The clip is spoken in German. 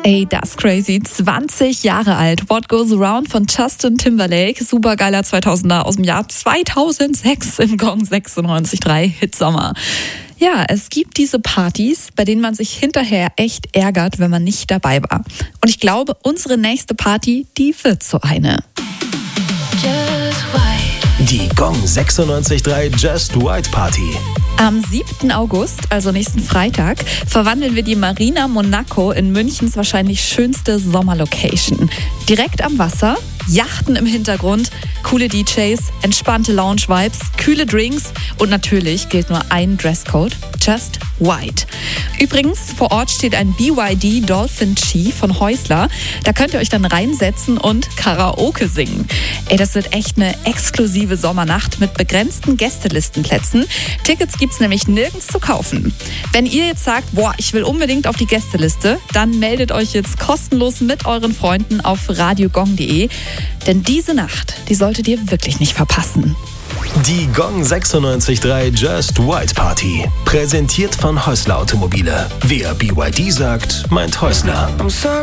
Ey, das crazy. 20 Jahre alt. What Goes Around von Justin Timberlake. Supergeiler 2000er aus dem Jahr 2006 im Gong 96.3 Hitsommer. Ja, es gibt diese Partys, bei denen man sich hinterher echt ärgert, wenn man nicht dabei war. Und ich glaube, unsere nächste Party, die wird so eine. Die Gong 96.3 Just White Party. Am 7. August, also nächsten Freitag, verwandeln wir die Marina Monaco in Münchens wahrscheinlich schönste Sommerlocation. Direkt am Wasser, Yachten im Hintergrund, coole DJs, entspannte Lounge-Vibes, kühle Drinks und natürlich gilt nur ein Dresscode, Just White. Übrigens, vor Ort steht ein BYD Dolphin Chi von Häusler. Da könnt ihr euch dann reinsetzen und Karaoke singen. Ey, das wird echt eine exklusive Sommernacht mit begrenzten Gästelistenplätzen. Tickets gibt's nämlich nirgends zu kaufen. Wenn ihr jetzt sagt, ich will unbedingt auf die Gästeliste, dann meldet euch jetzt kostenlos mit euren Freunden auf radiogong.de. Denn diese Nacht, die solltet ihr wirklich nicht verpassen. Die Gong 96.3 Just White Party. Präsentiert von Häusler Automobile. Wer BYD sagt, meint Häusler.